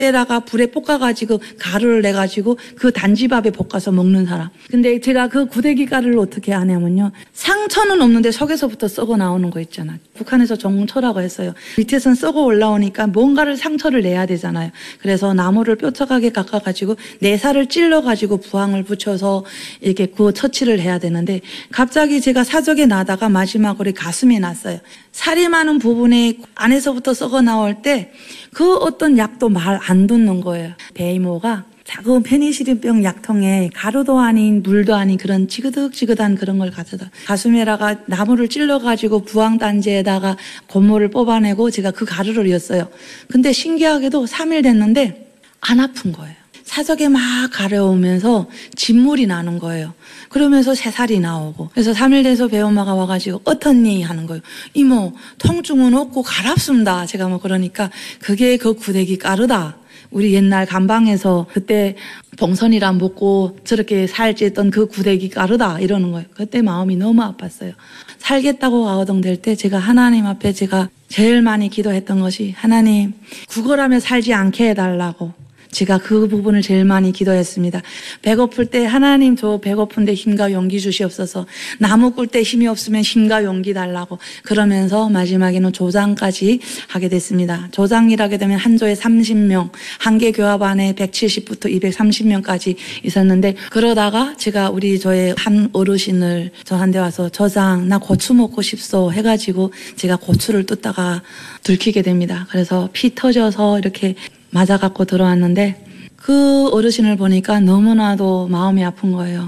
에다가 불에 볶아가지고 가루를 내가지고 그 단지밥에 볶아서 먹는 사람. 근데 제가 그 구데기 가루를 어떻게 하냐면요. 상처는 없는데 속에서부터 썩어 나오는 거 있잖아요. 북한에서 정초라고 했어요. 밑에선 썩어 올라오니까 뭔가를 상처를 내야 되잖아요. 그래서 나무를 뾰족하게 깎아가지고 내살을 찔러가지고 부항을 붙여서 이렇게 그 처치를 해야 되는데 갑자기 제가 사족에 나다가 마지막으로 가슴에 났어요. 살이 많은 부분에 안에서부터 썩어 나올 때 그 어떤 약도 말 안 듣는 거예요. 배이모가 작은 페니실린병 약통에 가루도 아닌 물도 아닌 그런 지그득지그한 그런 걸 가져다 가슴에다가 나무를 찔러가지고 부항단지에다가 곤모를 뽑아내고 제가 그 가루를 였어요. 근데 신기하게도 3일 됐는데 안 아픈 거예요. 사석에 막 가려오면서 진물이 나는 거예요. 그러면서 새살이 나오고. 그래서 3일 돼서 배엄마가 와가지고 어떻니 하는 거예요. 이모 통증은 없고 가랍습니다. 제가 뭐 그러니까 그게 그 구데기 가루다. 우리 옛날 감방에서 그때 봉선이랑 먹고 저렇게 살찌던 그 구데기 가루다 이러는 거예요. 그때 마음이 너무 아팠어요. 살겠다고 가오동될 때 제가 하나님 앞에 제가 제일 많이 기도했던 것이 하나님 구걸하며 살지 않게 해달라고. 제가 그 부분을 제일 많이 기도했습니다. 배고플 때 하나님 저 배고픈데 힘과 용기 주시옵소서. 나무 꿀 때 힘이 없으면 힘과 용기 달라고. 그러면서 마지막에는 조장까지 하게 됐습니다. 조장이라게 되면 한 조에 30명, 한 개 교합 안에 170부터 230명까지 있었는데 그러다가 제가 우리 저의 한 어르신을 저한테 와서 저장 나 고추 먹고 싶소 해가지고 제가 고추를 뜯다가 들키게 됩니다. 그래서 피 터져서 이렇게 맞아갖고 들어왔는데 그 어르신을 보니까 너무나도 마음이 아픈 거예요.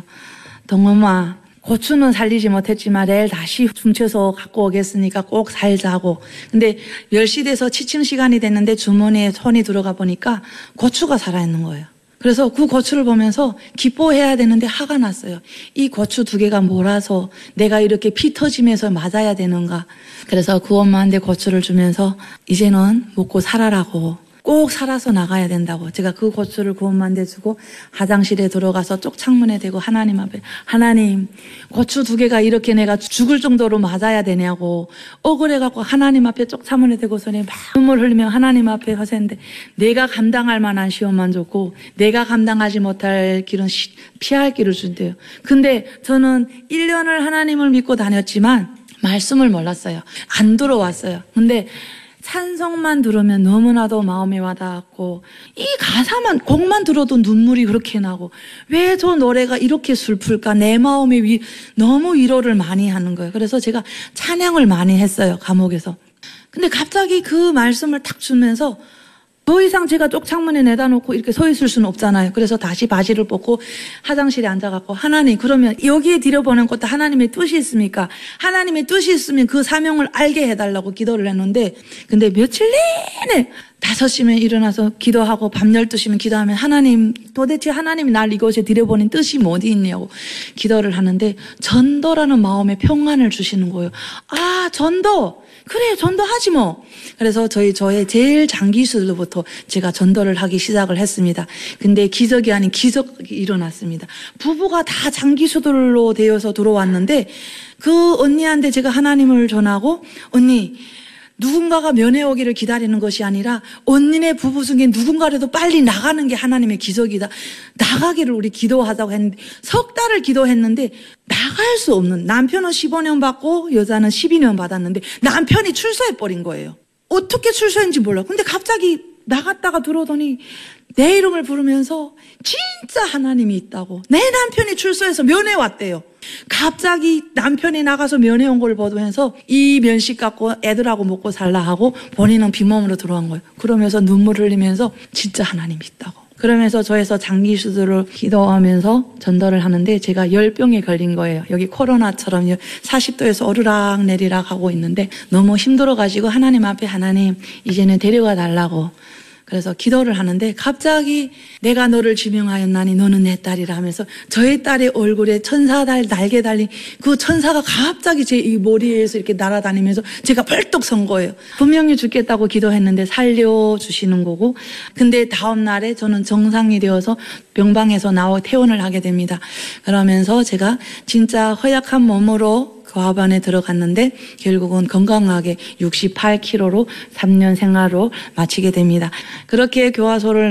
동엄아 고추는 살리지 못했지만 내일 다시 훔쳐서 갖고 오겠으니까 꼭 살자고. 근데 10시 돼서 취침 시간이 됐는데 주머니에 손이 들어가 보니까 고추가 살아있는 거예요. 그래서 그 고추를 보면서 기뻐해야 되는데 화가 났어요. 이 고추 2개가 몰아서 내가 이렇게 피 터지면서 맞아야 되는가. 그래서 그 엄마한테 고추를 주면서 이제는 먹고 살아라고. 꼭 살아서 나가야 된다고. 제가 그 고추를 그 엄마한테 주고 화장실에 들어가서 쪽창문에 대고 하나님 앞에 하나님 고추 2개가 이렇게 내가 죽을 정도로 맞아야 되냐고 억울해갖고 하나님 앞에 쪽창문에 대고서는 막 눈물 흘리며 하나님 앞에 하셨는데 내가 감당할 만한 시험만 줬고 내가 감당하지 못할 길은 피할 길을 준대요. 근데 저는 1년을 하나님을 믿고 다녔지만 말씀을 몰랐어요. 안 들어왔어요. 근데 찬송만 들으면 너무나도 마음이 와닿았고 이 가사만 곡만 들어도 눈물이 그렇게 나고 왜 저 노래가 이렇게 슬플까 내 마음에 너무 위로를 많이 하는 거예요. 그래서 제가 찬양을 많이 했어요. 감옥에서. 근데 갑자기 그 말씀을 탁 주면서 더 이상 제가 쪽창문에 내다 놓고 이렇게 서 있을 수는 없잖아요. 그래서 다시 바지를 벗고 화장실에 앉아갖고 하나님 그러면 여기에 들여보낸 것도 하나님의 뜻이 있습니까? 하나님의 뜻이 있으면 그 사명을 알게 해달라고 기도를 했는데 근데 며칠 내내 5시면 일어나서 기도하고 밤 12시면 기도하면 하나님 도대체 하나님이 날 이곳에 들여보낸 뜻이 어디 있냐고 기도를 하는데 전도라는 마음에 평안을 주시는 거예요. 아 전도 그래 전도하지 뭐. 그래서 저의 제일 장기수들부터 제가 전도를 하기 시작을 했습니다. 근데 기적이 아닌 기적이 일어났습니다. 부부가 다 장기수들로 되어서 들어왔는데 그 언니한테 제가 하나님을 전하고 언니 누군가가 면회 오기를 기다리는 것이 아니라 언니네 부부 중에 누군가라도 빨리 나가는 게 하나님의 기적이다. 나가기를 우리 기도하자고 했는데 석 달을 기도했는데 나갈 수 없는 남편은 15년 받고 여자는 12년 받았는데 남편이 출소해버린 거예요. 어떻게 출소했는지 몰라. 근데 갑자기 나갔다가 들어오더니 내 이름을 부르면서 진짜 하나님이 있다고. 내 남편이 출소해서 면회 왔대요. 갑자기 남편이 나가서 면회 온 걸 보면서 이 면식 갖고 애들하고 먹고 살라 하고 본인은 빈몸으로 들어간 거예요. 그러면서 눈물 흘리면서 진짜 하나님이 있다고. 그러면서 저에서 장기수들을 기도하면서 전도를 하는데 제가 열병에 걸린 거예요. 여기 코로나처럼 40도에서 오르락 내리락 하고 있는데 너무 힘들어가지고 하나님 앞에 하나님 이제는 데려가 달라고 그래서 기도를 하는데 갑자기 내가 너를 지명하였나니 너는 내 딸이라 하면서 저의 딸의 얼굴에 천사 날개 달린 그 천사가 갑자기 제 이 머리에서 이렇게 날아다니면서 제가 벌떡 선 거예요. 분명히 죽겠다고 기도했는데 살려주시는 거고 근데 다음 날에 저는 정상이 되어서 병방에서 퇴원을 하게 됩니다. 그러면서 제가 진짜 허약한 몸으로 교합반에 들어갔는데 결국은 건강하게 68kg로 3년 생활을 마치게 됩니다. 그렇게 교화소를